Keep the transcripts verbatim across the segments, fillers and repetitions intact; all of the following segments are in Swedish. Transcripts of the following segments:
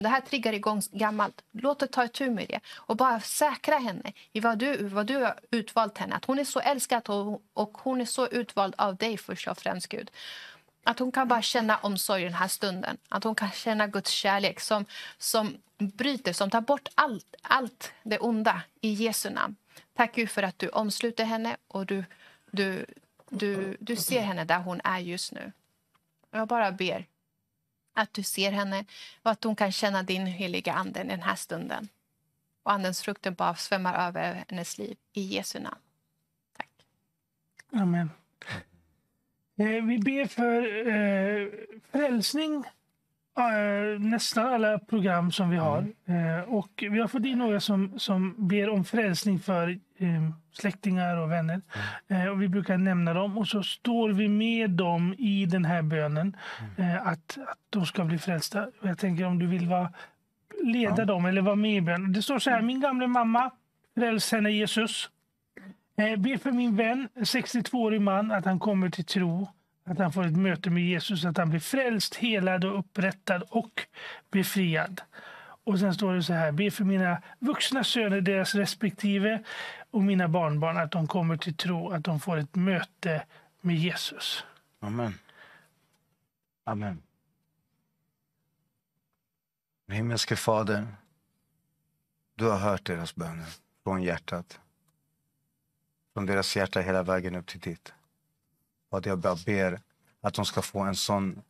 Det här triggar igång gammalt. Låt det ta itu med det. Och bara säkra henne i vad du, vad du har utvalt henne. Att hon är så älskad och, och hon är så utvald av dig först och främst, Gud. Att hon kan bara känna omsorg i den här stunden. Att hon kan känna Guds kärlek som, som bryter, som tar bort allt, allt det onda i Jesu namn. Tack Gud för att du omsluter henne och du, du, du, du ser henne där hon är just nu. Jag bara ber att du ser henne och att hon kan känna din heliga ande i den här stunden. Och andens frukten bara svämmar över hennes liv i Jesu namn. Tack. Amen. Eh, vi ber för eh, frälsning. Eh, nästan alla program som vi har. Eh, och vi har fått in några som, som ber om frälsning för eh, släktingar och vänner. Eh, och vi brukar nämna dem. Och så står vi med dem i den här bönen. Eh, att, att de ska bli frälsta. Och jag tänker om du vill vara, leda ja. dem eller vara med i bönen. Det står så här: min gamla mamma, fräls henne Jesus. Eh, be för min vän, sextiotvåårig man, att han kommer till tro. Att han får ett möte med Jesus, att han blir frälst, helad och upprättad och befriad. Och sen står det så här: be för mina vuxna söner, deras respektive, och mina barnbarn, att de kommer till tro, att de får ett möte med Jesus. Amen. Amen. Himmelske Fader, du har hört deras böner från hjärtat. Från deras hjärta hela vägen upp till ditt. Och jag bara ber att de ska få en sån,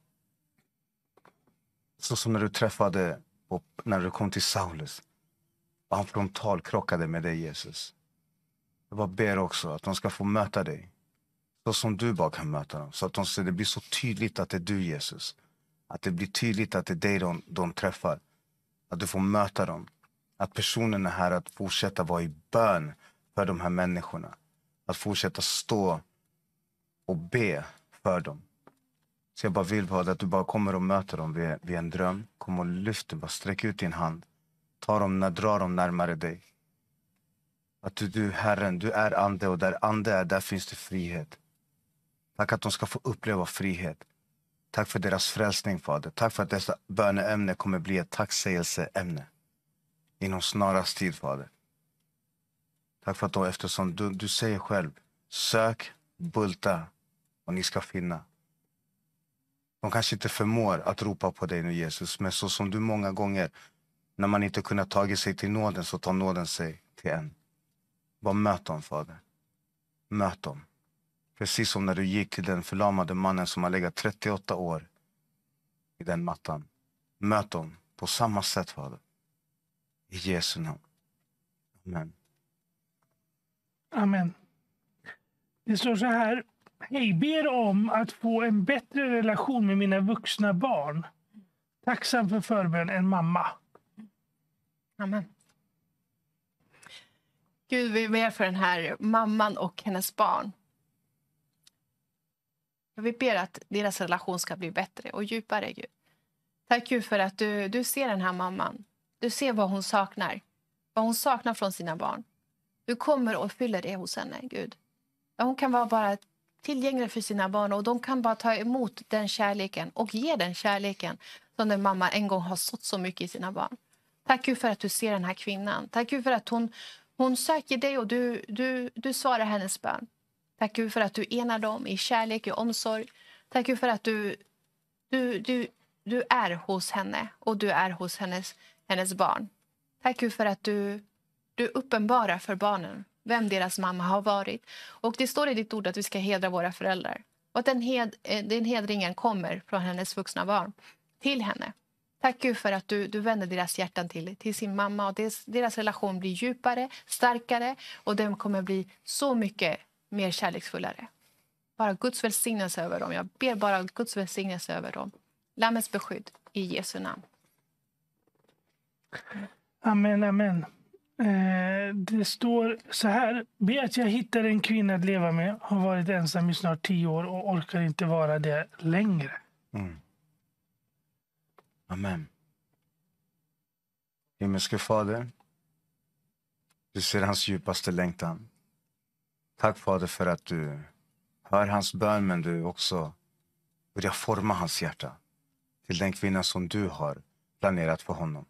så som när du träffade, och när du kom till Saulus. Och han frontalkrockade med dig, Jesus. Jag bara ber också att de ska få möta dig. Så som du bara kan möta dem. Så att de, så det blir så tydligt att det är du, Jesus. Att det blir tydligt att det är dig de, de träffar. Att du får möta dem. Att personen är här att fortsätta vara i bön för de här människorna. Att fortsätta stå och be för dem. Så jag bara vill att du bara kommer och möter dem vid, vid en dröm. Kom och lyft dem, bara sträck ut din hand. Ta dem, dra dem närmare dig. Att du, du Herren, du är ande, och där ande är, där finns det frihet. Tack att de ska få uppleva frihet. Tack för deras frälsning, Fader. Tack för att dessa böneämne kommer bli ett tacksägelseämne. Inom snarast tid, Fader. Tack för att då, eftersom du, du säger själv, sök, bulta och ni ska finna. De kanske inte förmår att ropa på dig nu, Jesus. Men så som du många gånger, när man inte kunnat tagit sig till nåden, så tar nåden sig till en. Bara möt dem, Fader. Möt dem. Precis som när du gick till den förlamade mannen som har legat trettioåtta år i den mattan. Möt dem på samma sätt, Fader. I Jesu namn. Amen. Amen. Det står så här: hej, ber om att få en bättre relation med mina vuxna barn. Tacksam för förbön, en mamma. Amen. Gud, vi ber för den här mamman och hennes barn. Vi ber att deras relation ska bli bättre och djupare, Gud. Tack Gud för att du, du ser den här mamman. Du ser vad hon saknar. Vad hon saknar från sina barn. Du kommer och fyller det hos henne, Gud. Hon kan vara bara tillgänglig för sina barn, och de kan bara ta emot den kärleken och ge den kärleken som den mamma en gång har sått så mycket i sina barn. Tack Gud för att du ser den här kvinnan. Tack Gud för att hon, hon söker dig och du, du, du svarar hennes bön. Tack Gud för att du enar dem i kärlek och omsorg. Tack Gud för att du, du, du, du är hos henne och du är hos hennes, hennes barn. Tack Gud för att du, du uppenbarar för barnen vem deras mamma har varit. Och det står i ditt ord att vi ska hedra våra föräldrar. Och att den, hed, den hedringen kommer från hennes vuxna barn till henne. Tack Gud för att du, du vänder deras hjärtan till, till sin mamma. Och deras, deras relation blir djupare, starkare. Och den kommer bli så mycket mer kärleksfullare. Bara Guds välsignelse över dem. Jag ber bara Guds välsignelse över dem. Lammets beskydd i Jesu namn. Amen, amen. Eh, det står så här: be att jag hittar en kvinna att leva med. Har varit ensam i snart tio år och orkar inte vara det längre. Mm. Amen. Himmelske Fader, du ser hans djupaste längtan. Tack Fader för att du hör hans bön, men du också börjar forma hans hjärta till den kvinna som du har planerat för honom.